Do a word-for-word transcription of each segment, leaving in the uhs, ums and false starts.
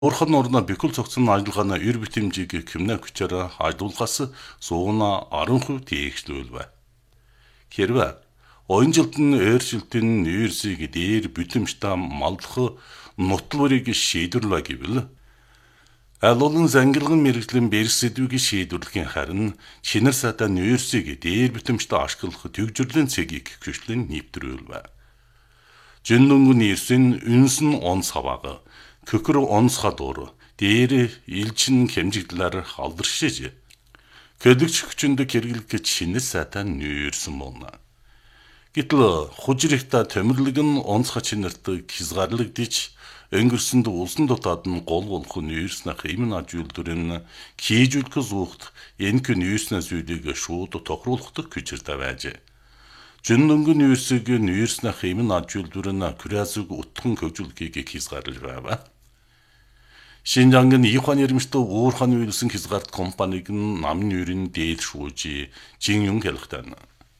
Урхан орно бикул цогцсон ажиллагааны эр битэмжийг хэмнэ хүчээр ажлуулгаас сууна арван хувь дээшлүүлвэ. Хэрвээ оюун жилтэн өөрчлөлтийн нэрсийг дээр битэмжтэй малдах нутлуурыг шийдвэрлэе гэвэл аль олон зангилган мэрэгжлийн бэрх сэдвийг шийдвэрлэхийн харин чинэр сатаа нэрсийг дээр битэмжтэй ашиглах төгжрлийн цэгийг хөшлөн нэвтрүүлвэ. Жинлөнгөн нэрсийн үнсэн онц хаваага Kökür onska doğru, değeri ilçin kemcikler aldırışıcı. Ködükçü küçünde kergilik çinli zaten nüyürsün olna. Gitli, hucirikta tömürlügün onska çinirti kizgarlık diç, öngürsünde olsun dotadın kol volku nüyürsüne kıyımın acıyıldırın, kiyicülkü zuht, enkü nüyürsüne züydüğü şuğdu tokruluktu küçürte vece. Жинлөнгөн нүүрсэгэ нүүрснэ хэмэн ажуулдурна күрязыг утган көжүүлгийг хязгаарлаж байв. Шинжангийн Ихуан ярмштай уурхан үйлсэн хязгаарт компаниг нам нүүрийн дээд шүүжи жин юм хэлэхтэн.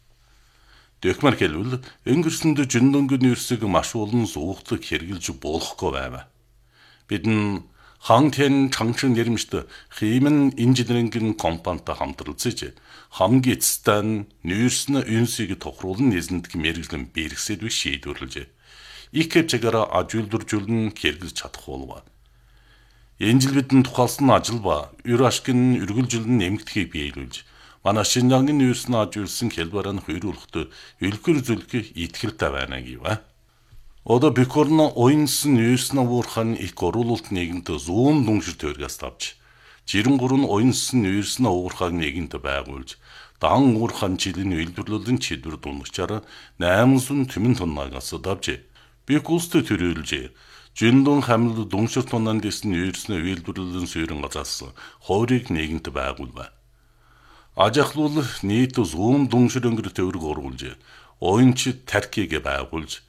Дэхмар хэлвэл өнгөрсөнд жинлөнгөн нүүрсэг маш олон зуугтыг хэрглэж болохгүй байв. Бидэн Хангтэн Чангшин ярмштай хэмэн инженерингийн компанитай хамтралцаж хамгийн эцэстэн нүүрснэ үнсийг тохируулан нэзэндг мэрэгжлэн бэрхсэдвийг шийдвэрлэжээ. Их хэвчээрээ ажуулдуржуулн хэрэглэж чадах болов. Энэ жил бидэнд тухайлсан ажил ба өр ашигын үргэлжилэн нэмэгдэхийг биелүүлж, манай Шинжангийн нүүрснэ ажуулсан хэлбэрэн хөрүүлэхэд үлгэр зүлхийг итгэлтэй байна гэв. Одоо бикорно оюнсан нүүрснэ уурхан их оруулалт нэгэнт зүүн дүншир төргөөс тавж, жирэн гурван оюнсан нүүрснэ уурхаг нэгэнт байгуулж, дан уурхан жилийн үйлдвэрлэлийн чиглэл дундчаар найман түмэн тоннагаас давж, бикулстэй төрүүлж, жиндон хамл дүншир тоннан дэсэн нүүрснэ үйлдвэрлэлийн суурин газаас хойрыг нэгэнт байгуулва. Ажахлуул нийт зүүн дүншир өнгөр төвөрг оруулж, оюнч таркийг байгуулж,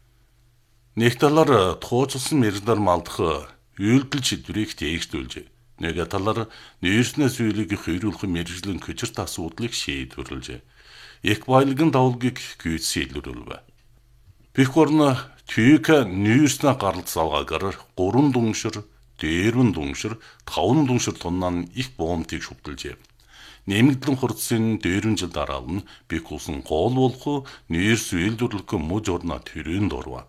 нэг талаар тооцсон мэрэгдэр малдах үйлдэл шийдвэрийг дээгшүүлж, нэг талаар нүүрснэ зүйлийг хөрүүлэх мэрэгжлийн хүчирт асуудлыг шийдвэрлэж, их баялагын давлгийг гүйцэтгүүлв. Бикорно түйк нүүрснэ гаралт салгаагаар гурван дүншир, дээрвэн дүншир, таван дүншир тоннан их боомтыг шүтэлжээ. Нэмэгдлэн хурцсын дээрвэн жил дараална бикулсан гол болох нүүрс үйлдвэрлэх муж орно төрөнд орва.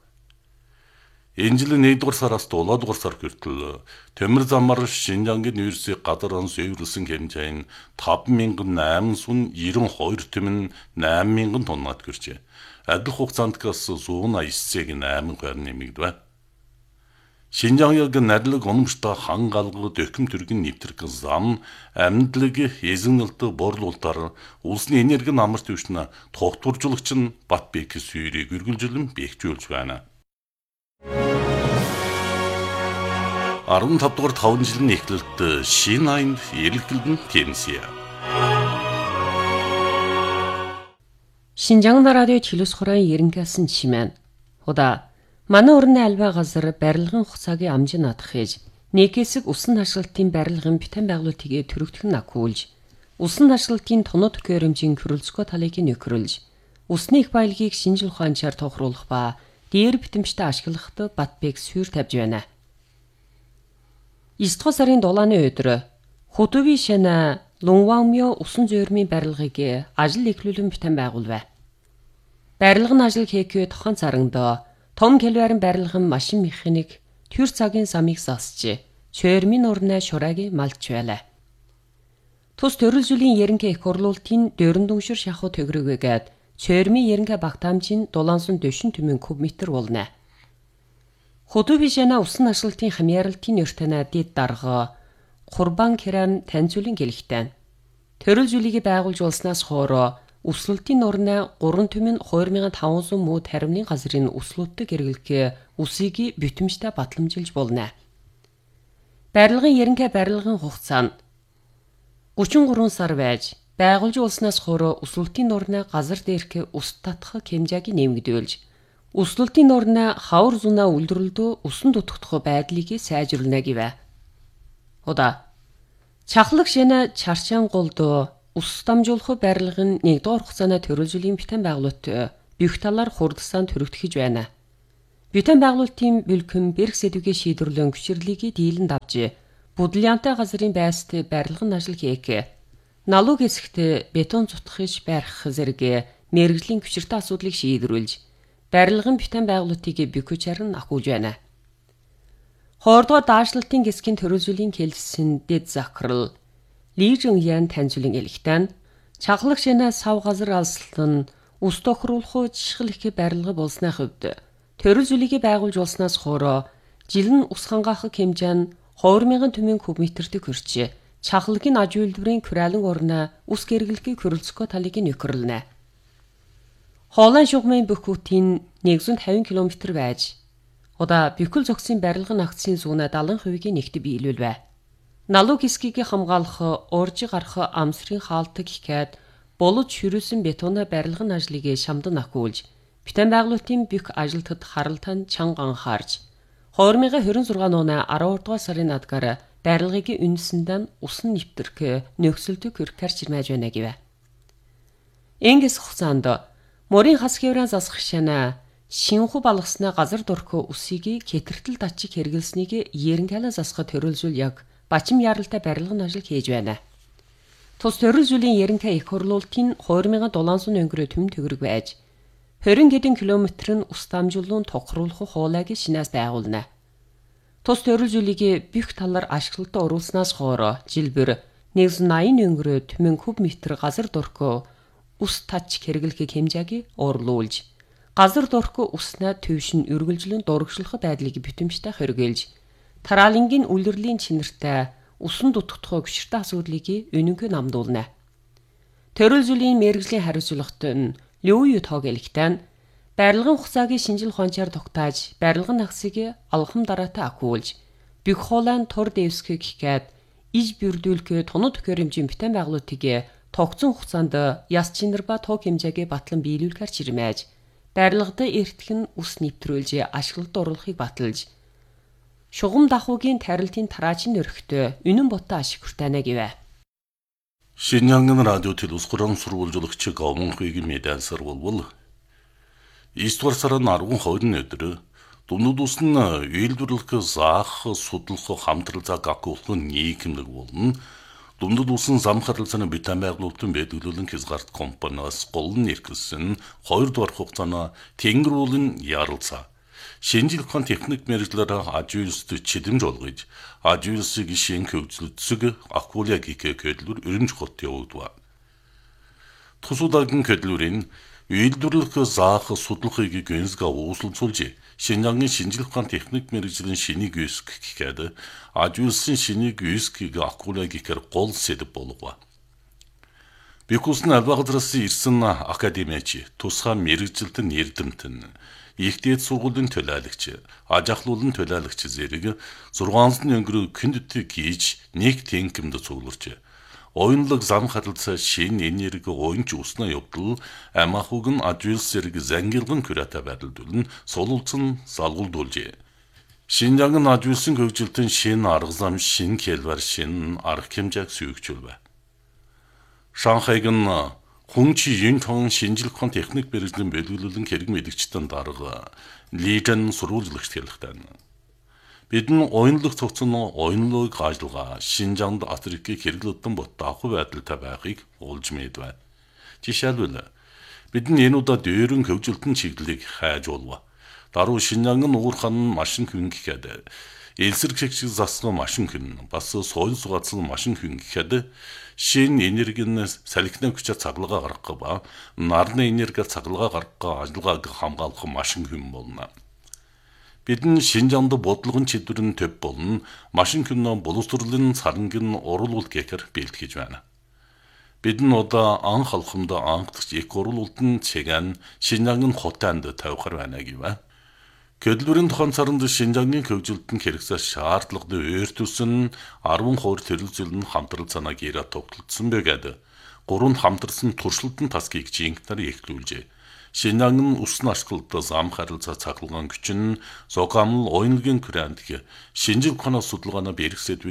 Энэ жил нэгдүгээр сараас дулаадугаар сар хүртэл төмөр замаар Шинжангийн нүүрсийг гадаран сөөвөрлсөн хэмжээ нь таван мянган найман девяносто хоёр түмэн найман мянган тоннад гэрчээ. Адил хугацаандгаас зүүн аясцыг найман хоёр нэмэгдэв. Шинжангийн надлаг ономжтой хан галгал дөхөм төргийн нэвтрэх зам амьдлаг эзэнэлт борлуулалтаар улсны энергийн амар түвшнэ тогтворжуулагч нь Батбек сүйрийг үргэлжлэн бэхжүүлж байна. арван тав дугаар таван жилийн эхлэлд шинэ аянд эргэлдэн тэнсэе. Шинжаан радио чилүүс хорон ерөнхийсэн чимэн. Худа манай өрнө альва газар барилгын хугацаагийн амжин надах хийж нэг хэсэг усан ашиглалтын барилгын битэн байгуулалтыг төрөгдөх нь акуулж, усан ашиглалтын тоног төхөөрөмжийн хөрөлцгөө талыг нөхрөлж, усны их баялагийг шинжил ухаанчаар тохируулах ба дээр битэмжтэй ашиглахад Батбек сүйр тавьж байна. девять сарын долооны өдөр Худуви шана Лунвангмё усан зөөрмийн барилгыг ажил эхлүүлэн битэн байгуулв. Барилга нь ажил хийхээ тохон царандаа том хэлбэрийн барилгын машин механик төр цагийн замыг засч, чөөрмийн урнаа шураагийн малч байлаа. Тус төрөл зүйлийн ерөнхий их хурлуултын дөрөн дүншир шахуу төгрөгөөгээд чөөрмийн ерөнхий багтаамжийн дулаансан дөшин түмэн куб метр болно. Худуви шана усан ашиглалтын хамьяаралтын өртөнө дэд дарга Курбан Керан таньцуулын гэлэгтэн. Төрөл зүйлийг байгуулж улснаас хоороо услалтын орны гурван түмэн хоёр мянган таван зуун муу таримны газрын услууддаг хэрэглэхээ усыг битэмжтэй батламжилж болно. Барилгын ерөнхий барилгын хугацаа нь гучин гурван сар байж, байгуулж улснаас хоороо услалтын орны газар дээрх ус татах хэмжээг нэмэгдүүлж, услалтын орны хавар зунаа үлдрэрлдөө усан дутагдах байдлыг сайжруулна гэв. Худа чахлах шинэ чарчаан голдоо ус дамжуулах барилгын нэгдүгээр хугацааны төрөлжлийн битэн байгуулалт бүх талаар хурдсан төрөгдөхөж байна. Бүтээн байгуулалтын бэлхэн бэрх сэдвгээ шийдвэрлэн гүширлийг дийлэн давж, Будалянтай газрын байст барилгын ажил хийх, налог хэсэгт бетон зутгахж барих зэрэг мэргэжлийн гүширтэй асуудлыг шийдвэрлэж, барилгын бүтээн байгуулалтыг бөхөж харин ахуулж байна. Хоордоо даашралтын гисгийн төрөлжлийн хэлсэн дэд захирал Ли Жуньян таньжуулан элхтэн чахлах шинэ сав газар алслан ус тохируулах жишгэл их барилга болсны хувьд төрөлжлийг байгуулж болсноос хоороо жил нь ус хангаах хэмжээ нь two thousand түмэн кубометрт хүрч чахлагын аж үйлдвэрийн куралан орно ус гэргэлхийг хөрөлцөхөө талыг нөхөрлөнэ. Хоолой шугамын бүхүүтийн one hundred fifty км байж удаа бүхэл зогсын барилгын агцын зүүнэ seventy percent-ийг нэгт биелүүлвэ. Налог хэсгийг хамгаалах, уурж гарах амсрын хаалтыг ихэд болож хөрөөсөн бетонны барилгын ажлыг шамдан ахиулж, бүтээн байгуулалтын бүх ажилтнад харалтан чанга анхаарч, two thousand twenty-six оны twelve дугаар сарын надгаар барилгыг үнэсэндээ усан нэвтрэх нөхцөлтөг хөркөр чирмэж байна гэв. Энгээс хугацаанд морин хас хэврэн засах шана шинхүү балгасны газар дөрх усыг хэтэртэл дачиг хэрэгэлснийг ерөнхийдөө засах төрөлжүүл яг бачим яралтай барилгын ажил хийж байна. Тус төрөлжүүлийн ерөнхий их хурлуултын two thousand seven өнгөрөө төм төгрөг байж, twenty хэдэн километр нь ус дамжуулан тохируулах хуулайг шинээс байгуулна. Тус төрөлжүүлийг бүх талаар ашиглалтад оруулснаас хоороо жилбэр one hundred eighty өнгөрөө түмэн куб метр газар дөрх ус тач хэрэглэх хэмжээг уурлуулж, газар дөрх уснаа төвшин үргэлжлэн дурагшлах байдлыг бүтэмжтэй хоригдуулж, тараалангийн үлрэлийн чинэртэй усан дутагдах гүширтэй асуудлыг өнөнгө намдуулна. Төрөлжлийн мэргэжлийн хариуцлагт нь Лю Ютог элхтэн барилгын хугацааг шинжил ухаанчаар тогтоож, барилгын нагсыг алхам дараатай ахиулж, бүх хоолойн тур дэвсгэх гэхэд иж бүрдүүлэх тоног төхөөрөмжийн бүтээн байгуулалтыг тогтсон хугацаанд яс чинэр ба тог хэмжээг батлан биелүүлэхээр чирмээж, барилгад эртгэн ус нэвтрүүлж ашиглалд оруулахыг баталж, шугам дахуугийн тарилтын тараачийн өрхтөө үнэн боттой ашиг хүртэнэ гэвэ. Шинжаңгын радио телевизхорон сурвалжуулагч Говмонхыг медиансар болвол эсдүгээр сарын twelve өдөр Дундад усан үйлдвэрлэх заах судлах хамтрал заг агуулах нийгэмлэг болно. Дундад усан зам харилцааны бүтээн байгуулалтын бэлгэлүүлэн хязгаарт компаниас голн нэрхэлсэн two дугаар хугацааны тэнгэр уулын яралцаа шинжил ухаан техник мэргэжлээр аж үйлсд чидэмж олгож, аж үйлсийг шин хөгжлөцөг акуляг их көдлөр өрөмж хот явагдав. Тусуудагийн көдлөрийн үйлдвэрлэх заах судлахыг гэнзга ууслцуулж, Шинжангийн шинжил ухаан техник мэргэжлийн шинийг үүсгэх гэхэд аж үйлсийн шинийг үүсгэхийг акулаг ихэр гол сэдв болгов. Бикусны албагадраас ирсэн академич, тусгай мэргэжилтэн эрдэмтэн, ихтэйд сургуулийн төлөөлөгч, аж ахлуулын төлөөлөгч зэрэг six өнгөрөө күндэт хийж нэг тэнкэмд цугларч, оюунлаг зам харилцаа шин энерги оюунч уснаа явдал амахуг нь аж үйлс зэрэг зангилган күрэтэ байрлуулан сулуулсан салгуулдуулж, Шинжангийн аж үйлсийн хөгжилтийн шин арга зам, шин хэлбэр, шин арга хэмжээг сүйгчүүлвэ. Шанхайг нь хүн чи юнтон шинжил ухаан техник мэргэжлийн бэлгэлүүлэн хэрэг мэдгчтэн дарга Лижен сурвалжлагч хэлэхтэй. Бидний оюунлаг цогцон оюунлаг ажиллагаа Шинжаанд Африкийг хэрэглэдэн ботаах байдалтай байхыг уулж мэдвэ. Жишээлбэл бидний энэ удаа дээрэн хөгжилтийн чиглэлийг хайж болов. Даруй Шинжангийн уурхан машин хүн гэхэд элсэр гэгчиг засган машин хүн бас соёл сугаацсан машин хүн гэхэд шин энергийн салхины хүчээр цаглагаа гаргах ба нарны энергиээр цаглагаа гаргах ажиллагааг хамгаалах машин хүн болно. Бидний Шинжаанд бодлогын чиглэл нь төв болно. Машин хүн боловсруулалтын сарангийн уруулал гэхэр бэлтгэж байна. Бидний одоо анх халхамд анхдагч их уруулалтын чигээр Шинжангийн хотонд тавихар байна гэвэ. Көдлөрийн тухайн царанд Шинжангийн хөгжилтөнд хэрэгсэл шаардлагад өөртүүлсэн ten хувь төрөлжил нь хамтрал цанааг ирээ тогтолцсон байгаад гурван хамтарсан туршилтын таскыг жинхэнээр эхлүүлжээ. Шинжангийн усан ашиглалт зам харилцаа цахилгаан хүчин зогамл оюунлагын күрэнд шинжил ухааны судалгааны бэрх сэдвийг